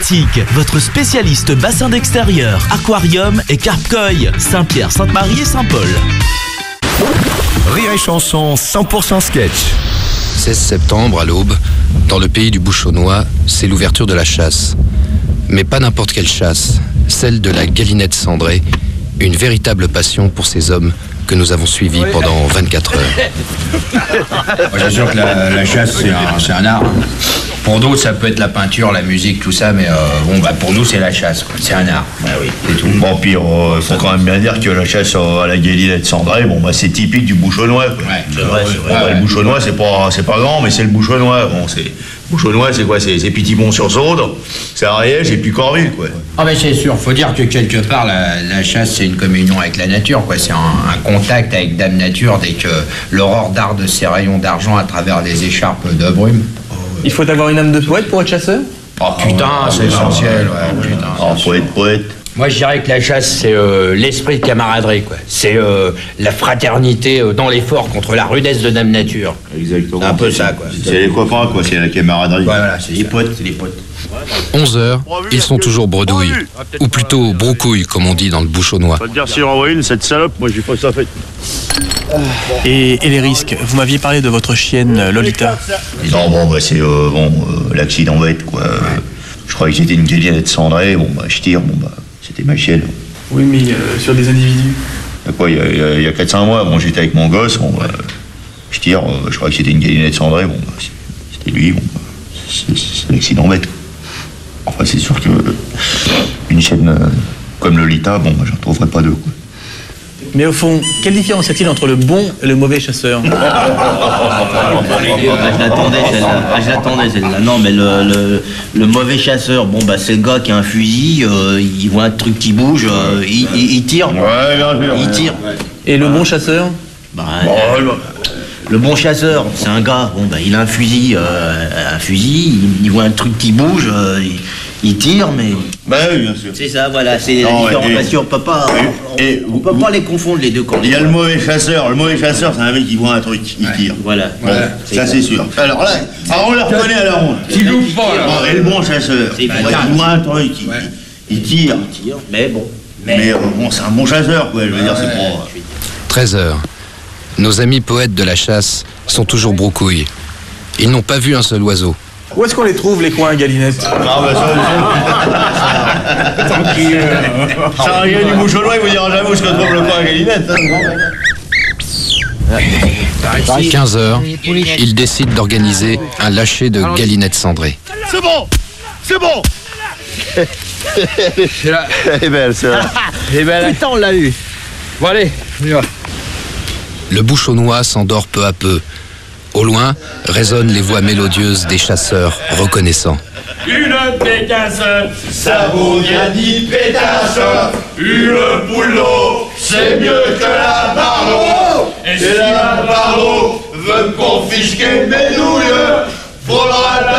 Nautique, votre spécialiste bassin d'extérieur, aquarium et carpe-koi. Saint-Pierre, Sainte-Marie et Saint-Paul. Rire et chanson 100% sketch. 16 septembre à l'aube, dans le pays du Bouchonnois, c'est l'ouverture de la chasse. Mais pas n'importe quelle chasse, celle de la galinette cendrée, une véritable passion pour ces hommes que nous avons suivis pendant 24 heures. Moi, j'assure que la chasse, c'est un art. Pour d'autres, ça peut être la peinture, la musique, tout ça, mais pour nous, c'est la chasse, quoi. C'est un art. Oui, c'est tout. Bon, puis faut quand même bien dire que la chasse à la galinette cendrée, c'est typique du Bouchonnois. Ouais, c'est vrai. Le Bouchonnois, c'est pas grand, mais c'est le Bouchonnois. Bouchonnois, c'est quoi? C'est Pitibon-sur-Saude, c'est Ariège et puis Corville, quoi. Ah ben c'est sûr, faut dire que quelque part la chasse c'est une communion avec la nature, quoi. C'est un contact avec Dame Nature dès que l'aurore darde ses rayons d'argent à travers les écharpes de brume. Il faut avoir une âme de poète pour être chasseur? Oh putain, c'est essentiel, Poète. Moi je dirais que la chasse c'est l'esprit de camaraderie, quoi. C'est la fraternité dans l'effort contre la rudesse de Dame Nature. Exactement. C'est un peu ça, quoi. C'est les copains, quoi, c'est la camaraderie. Voilà, c'est les potes, c'est les potes. 11 heures, ils sont toujours bredouilles, ou plutôt broucouilles comme on dit dans le Bouchonnois. Pas te dire s'il envoie une, cette salope, moi j'ai pas ça fait. Et les risques? Vous m'aviez parlé de votre chienne Lolita. Non, c'est l'accident bête, quoi. Je croyais que c'était une galinette cendrée, je tire, c'était ma chienne. Oui, mais sur des individus. Il y a 4-5 mois, j'étais avec mon gosse, je tire, je croyais que c'était une galinette cendrée, c'était lui, c'est l'accident bête. Enfin, c'est sûr que une chienne comme Lolita, j'en trouverais pas deux, quoi. Mais au fond, quelle différence y a-t-il entre le bon et le mauvais chasseur? Je l'attendais celle-là. Non, mais le mauvais chasseur, c'est le gars qui a un fusil, il voit un truc qui bouge, il tire. Ouais, bien sûr. Il tire. Et le bon chasseur? Le bon chasseur, c'est un gars, il a un fusil, il voit un truc qui bouge, il tire, mais... oui, bien sûr. C'est ça, voilà, c'est la différenciation. On peut pas les confondre, les deux camps. Il y a le mauvais chasseur. Le mauvais chasseur, c'est un mec qui voit un truc, il tire. Voilà. Ça, c'est sûr. Alors là, on le reconnaît à la ronde. Tu loupe pas, là. Et le bon chasseur, il voit un truc, il tire. Mais bon. Mais c'est un bon chasseur, quoi. Je veux dire, c'est pas... 13 heures. Nos amis poètes de la chasse sont toujours broucouilles. Ils n'ont pas vu un seul oiseau. Où est-ce qu'on les trouve, les coins, Galinette? Tranquille. Ça un gars du Bouchonnois, il vous dira jamais où se retrouve le coin à Galinette. 15 heures, ils décident d'organiser un lâcher de galinette cendrée. C'est bon. C'est là. Elle est belle, c'est là. Elle est belle. Putain, on l'a eu. Bon allez, on y va. Le Bouchonnois s'endort peu à peu. Au loin, résonnent les voix mélodieuses des chasseurs reconnaissants. Une pétasse, ça vaut bien 10 pétasses. Une boulot, c'est mieux que la barreau. Et si la barreau veut me confisquer mes loups,